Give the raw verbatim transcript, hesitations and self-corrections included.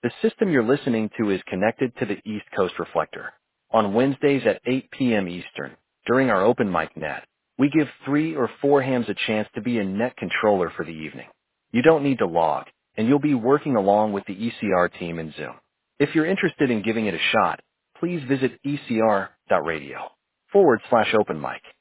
The system you're listening to is connected to the East Coast Reflector. On Wednesdays at eight p.m. Eastern, during our open mic net, we give three or four hams a chance to be a net controller for the evening. You don't need to log, and you'll be working along with the E C R team in Zoom. If you're interested in giving it a shot, please visit ecr.radio forward slash open mic.